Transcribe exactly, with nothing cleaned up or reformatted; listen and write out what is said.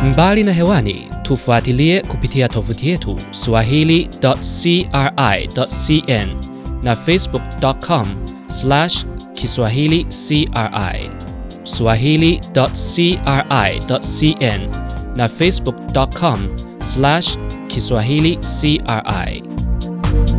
Mbali na hewani, tufuatilie kupitia tovuti yetu swahili dot c r i dot c n na facebook dot com slash kiswahili c r i, swahili dot c r i dot c n na facebook dot com slash kiswahili c r i.